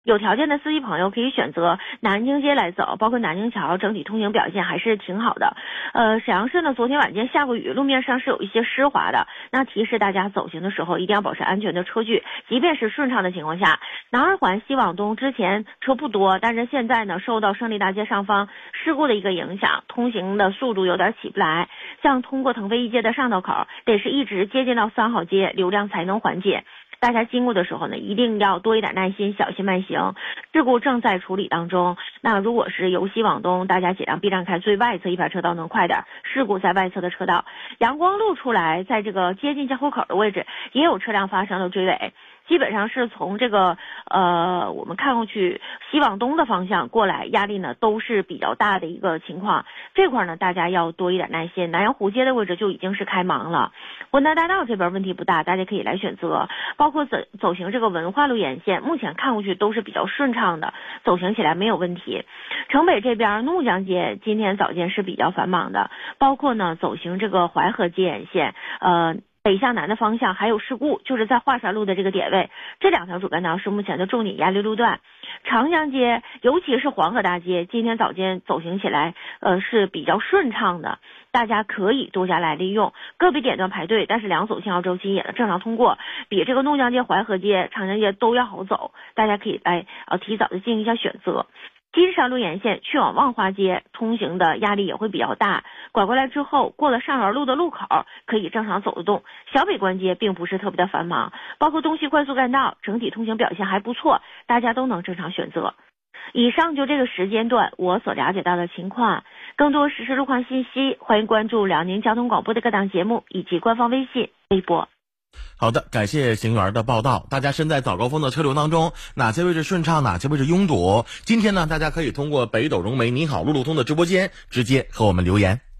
有条件的司机朋友可以选择南京街来走，包括南京桥整体通行表现还是挺好的。沈阳市呢昨天晚间下过雨，路面上是有一些湿滑的，那提示大家走行的时候一定要保持安全的车距，即便是顺畅的情况下。南二环西往东之前车不多，但是现在呢受到胜利大街上方事故的一个影响，通行的速度有点起不来，像通过腾飞一街的上道口得是一直接近到3号街，流量才能缓解。大家经过的时候呢，一定要多一点耐心，小心慢行。事故正在处理当中。那如果是由西往东，大家尽量避让开最外侧一排车道，能快点。事故在外侧的车道，阳光路出来，在这个接近交口口的位置，也有车辆发生了追尾。基本上是从这个我们看过去西往东的方向过来，压力呢都是比较大的一个情况。这块呢大家要多一点耐心。南阳湖街的位置就已经是开盲了，浑南大道这边问题不大，大家可以来选择。包括走行这个文化路沿线，目前看过去都是比较顺畅的，走行起来没有问题。城北这边怒江街今天早间是比较繁忙的，包括呢走行这个淮河街沿线，北向南的方向还有事故，就是在华山路的这个点位，这2条主干道是目前的重点压力路段。长江街尤其是黄河大街今天早间走行起来是比较顺畅的，大家可以多加来利用。个别点段排队，但是2走信号周期也能正常通过，比这个怒江街、淮河街、长江街都要好走，大家可以来提早的进行一下选择。金山路沿线去往万华街通行的压力也会比较大，拐过来之后过了上元路的路口可以正常走得动。小北关街并不是特别的繁忙，包括东西快速干道整体通行表现还不错，大家都能正常选择。以上就这个时间段我所了解到的情况，更多实时路况信息欢迎关注辽宁交通广播的各档节目以及官方微信、微博。 好的，感谢邢员的报道。大家身在早高峰的车流当中，哪些位置顺畅，哪些位置拥堵？今天呢，大家可以通过北斗融媒你好路路通的直播间直接和我们留言。